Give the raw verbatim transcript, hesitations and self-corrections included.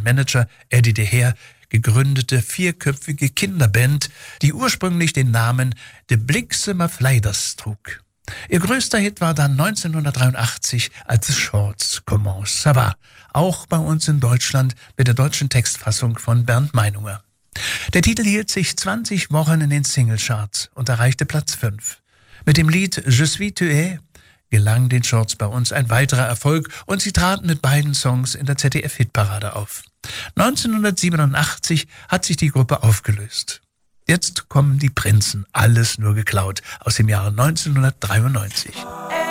und Manager Eddie de Heer gegründete vierköpfige Kinderband, die ursprünglich den Namen De Bliksemer Vleiders trug. Ihr größter Hit war dann neunzehnhundertdreiundachtzig, als The Shorts Comment ça va, auch bei uns in Deutschland mit der deutschen Textfassung von Bernd Meinunger. Der Titel hielt sich zwanzig Wochen in den Singlecharts und erreichte Platz fünf. Mit dem Lied Je suis tué gelang den Shorts bei uns ein weiterer Erfolg und sie traten mit beiden Songs in der Z D F-Hitparade auf. neunzehnhundertsiebenundachtzig hat sich die Gruppe aufgelöst. Jetzt kommen die Prinzen, alles nur geklaut, aus dem Jahre neunzehnhundertdreiundneunzig.